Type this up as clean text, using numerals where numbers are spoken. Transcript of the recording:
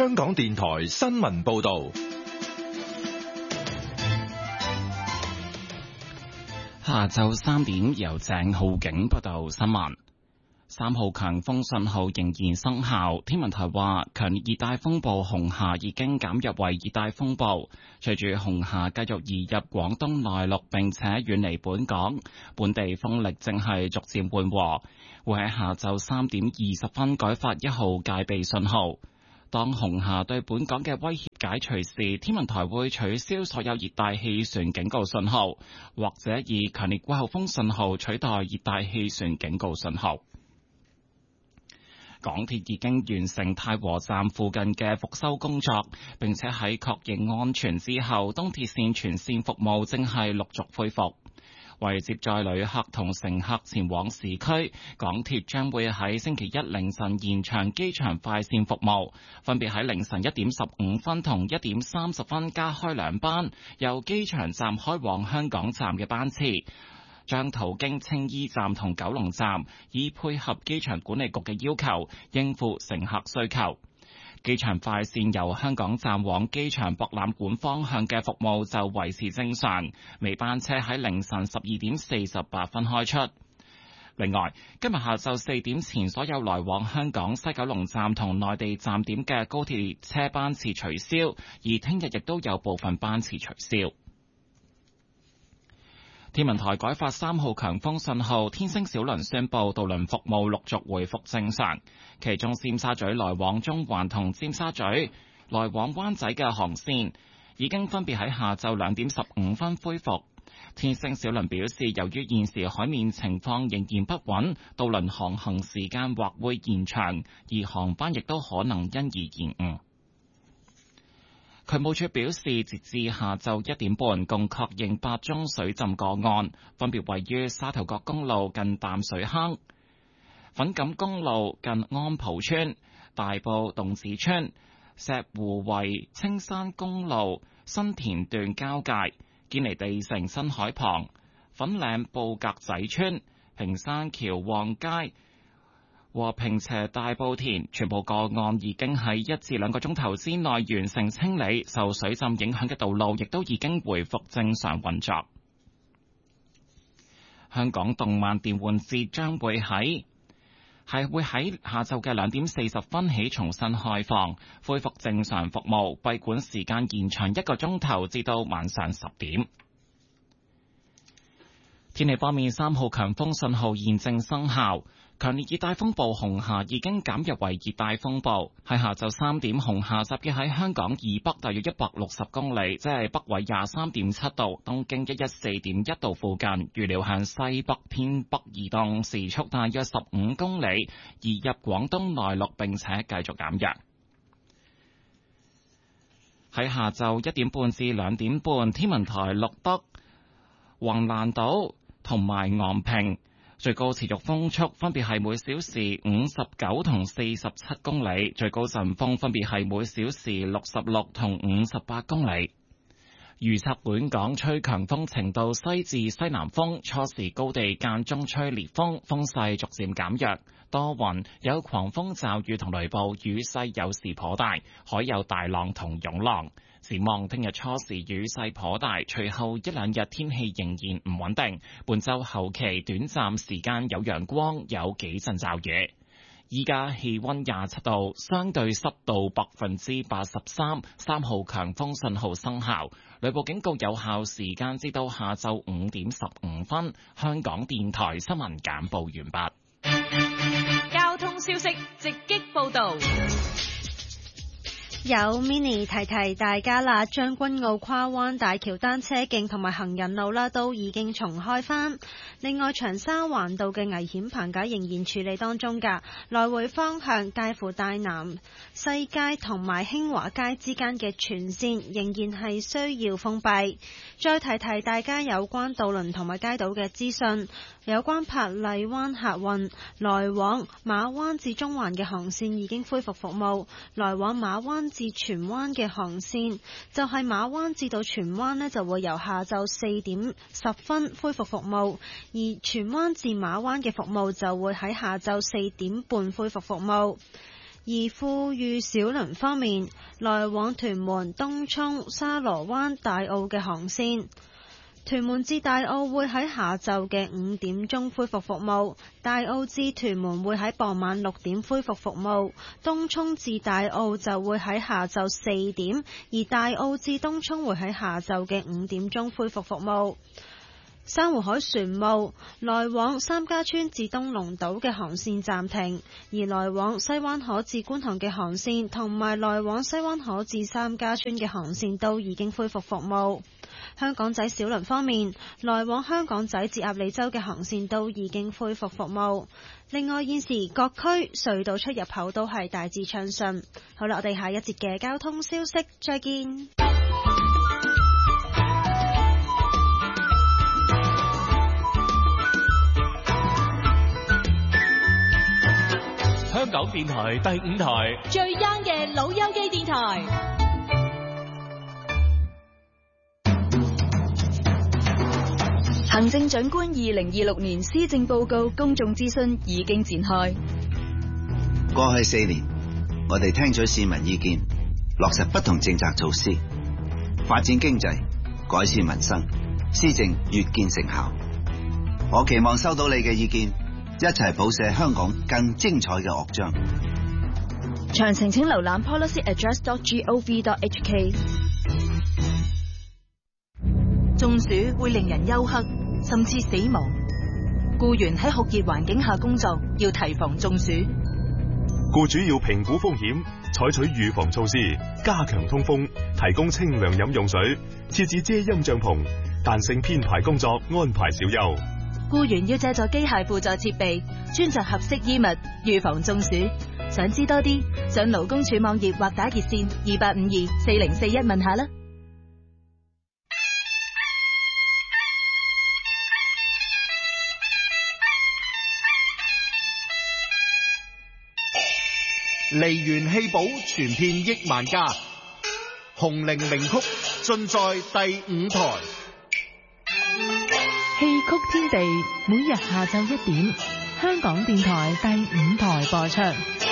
香港電台新聞報道。 下晝3點，由鄭浩景報道新聞。3號強風信號仍然生效。天文台話，強烈熱帶風暴紅霞已經減弱為熱帶風暴，隨住紅霞繼續移入廣東內陸並且遠離本港，本地風力正係逐漸緩和，會喺下晝3點20分改發1號戒備信號。當紅霞對本港嘅威脅解除時，天文台會取消所有熱帶氣旋警告信號，或者以強烈季候風信號取代熱帶氣旋警告信號。港鐵已經完成太和站附近嘅復修工作，並且喺確認安全之後，東鐵線全線服務正係陸續恢復。為接載旅客同乘客前往市區，港鐵將會喺星期一凌晨延長機場快線服務，分別喺凌晨1點15分同1點30分加開2班，由機場站開往香港站嘅班次，將途經青衣站同九龍站，以配合機場管理局嘅要求，應付乘客需求。機場快線由香港站往機場博覽館方向嘅服務就維持正常，尾班車喺凌晨12點48分開出。另外，今日下晝4點前，所有來往香港西九龍站同內地站點嘅高鐵列車班次取消，而聽日亦都有部分班次取消。天文台改發3號強風信號，天星小輪宣布渡輪服務陸續回復正常，其中尖沙咀來往中環同尖沙咀來往灣仔嘅航線已經分別喺下晝2點15分恢復。天星小輪表示，由於現時海面情況仍然不穩，渡輪航行時間或會延長，而航班亦都可能因而延誤。渠務署表示，截至下晝1點半，共確認8宗水浸個案，分別位於沙頭角公路近淡水坑、粉錦公路近安蒲村、大埔洞子村、石湖圍青山公路新田段交界、堅尼地城新海旁、粉嶺布格仔村、屏山橋旺街和坪輋大埔田，全部個案已經喺1至2個鐘頭之內完成清理，受水浸影響嘅道路亦都已經回復正常運作。香港動漫電玩節將會喺下晝嘅2點40分起重新開放，恢復正常服務，閉館時間延長1個鐘頭至到晚上10點。天氣方面，3號強風信號現正生效。強烈熱帶風暴紅霞已經減弱為熱帶風暴，喺下晝3點，紅霞集結喺香港以北大約160公里，即係北緯23.7度、東經114.1度附近，預料向西北偏北移動，時速大約15公里，移入廣東內陸並且繼續減弱。喺下晝1點半至2點半，天文台錄得橫瀾島同埋昂坪最高持續風速分別係每小時59同47公里，最高陣風分別係每小時66同58公里。預測本港吹強風程度西至西南風，初時高地間中吹烈風，風勢逐漸減弱，多雲，有狂風驟雨同雷暴，雨勢有時頗大，海有大浪同湧浪。展望聽日初時雨勢頗大，隨後1-2日天氣仍然唔穩定。本週後期短暫時間有陽光，有幾陣驟雨。依家氣溫27度，相對濕度83%，3號強風信號生效，雷暴警告有效時間至到下晝5點15分。香港電台新聞簡報完畢。 交通消息直擊報道。 有 Mini 提提大家啦，將軍澳跨灣大橋單車徑同埋行人路啦，都已經重開返。另外，長沙灣道嘅危險棚架仍然處理當中㗎，來回方向介乎大南西街同埋興華街之間嘅全線仍然係需要封閉。再提提大家有關渡輪同埋街渡嘅資訊，有關珀麗灣客運來往馬灣至中環嘅航線已經恢復服務，來往馬灣至荃灣嘅航線就係馬灣至到荃灣呢，就會由下晝4點10分恢復服務，而荃灣至馬灣嘅服務就會喺下晝4點半恢復服務。而而富裕小輪方面，來往屯門、東涌、沙螺灣、大澳嘅航線，屯門至大澳會喺下晝嘅5點鐘恢復服務，大澳至屯門會喺傍晚6點恢復服務，東涌至大澳就會喺下晝4點，而大澳至東涌會喺下晝嘅5點鐘恢復服務。珊瑚海船務來往三家村至東龍島嘅航線暫停，而來往西灣河至觀塘嘅航線同埋來往西灣河至三家村嘅航線都已經恢復服務。香港仔小輪方面，來往香港仔至鴨脷洲嘅航線都已經恢復服務。另外，現時各區隧道出入口都係大致暢順。好啦，我哋下一節嘅交通消息再見。 香港電台第5台最 young 嘅老友記電台。 行政長官2026年施政報告公眾諮詢已經展開。 過去4年，我哋聽取市民意見，落實不同政策措施，發展經濟，改善民生，施政越見成效。我期望收到你嘅意見，一齊譜寫香港更精彩嘅樂章。 詳情請瀏覽 policyaddress.gov.hk。中暑會令人休克，甚至死亡。僱員喺酷熱環境下工作，要提防中暑。 僱主要評估風險，採取預防措施，加強通風，提供清涼飲用水，設置遮陰帳篷，彈性編排工作，安排小休。 僱員要借助機械輔助設備，穿着合適衣物，預防中暑。想知多啲，上勞工處網頁或打熱線28524041問下啦。 梨園戲寶傳遍億萬家，紅伶名曲盡在第5台。 戲曲天地每日下晝1點，香港電台第5台播出。